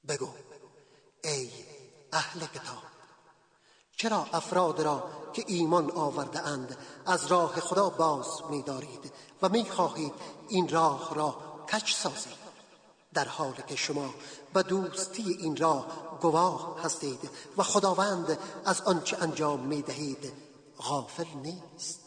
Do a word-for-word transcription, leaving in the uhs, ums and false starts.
بگو ای اهل کتاب، چرا افراد را که ایمان آورده اند از راه خدا باز می دارید و می خواهید این راه را کج سازید، در حالی که شما به دوستی این راه گواه هستید و خداوند از آنچه انجام می دهید غافل نیست.